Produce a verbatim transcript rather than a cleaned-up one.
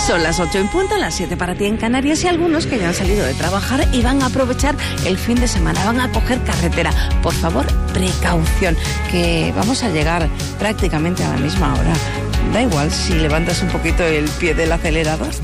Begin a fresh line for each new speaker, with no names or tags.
Son las ocho en punto, las siete para ti en Canarias, y algunos que ya han salido de trabajar y van a aprovechar el fin de semana, van a coger carretera. Por favor, precaución, que vamos a llegar prácticamente a la misma hora. Da igual si levantas un poquito el pie del acelerador.